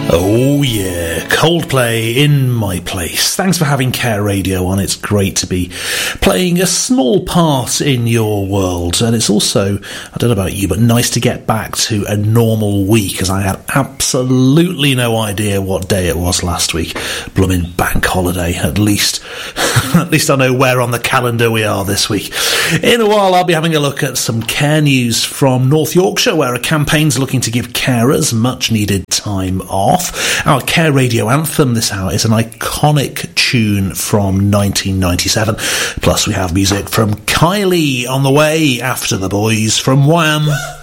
Oh yeah, Coldplay, In My Place. Thanks for having Care Radio on. It's great to be playing a small part in your world. And it's also, I don't know about you, but nice to get back to a normal week, as I had absolutely no idea what day it was last week. Blooming bank holiday, at least. At least I know where on the calendar we are this week. In a while, I'll be having a look at some care news from North Yorkshire, where a campaign's looking to give carers much needed time off. Our Care Radio anthem this hour is an iconic tune from 1997. Plus we have music from Kylie on the way after the boys from Wham!